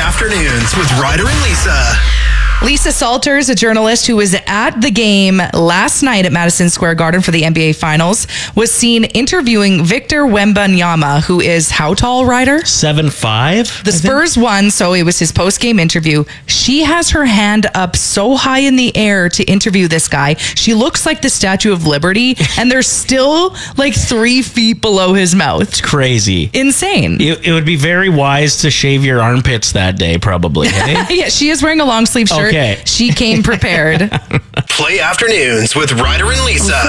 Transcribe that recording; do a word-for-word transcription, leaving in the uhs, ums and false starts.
Afternoons with Ryder and Lisa. Lisa Salters, a journalist who was at the game last night at Madison Square Garden for the N B A Finals, was seen interviewing Victor Wembanyama, who is how tall, Ryder? seven five The Spurs won, so it was his post-game interview. She has her hand up so high in the air to interview this guy. She looks like the Statue of Liberty, and they're still like three feet below his mouth. It's crazy. Insane. It, it would be very wise to shave your armpits that day, probably. Hey? Yeah, she is wearing a long sleeve shirt. Okay. She came prepared. Play Afternoons with Ryder and Lisa.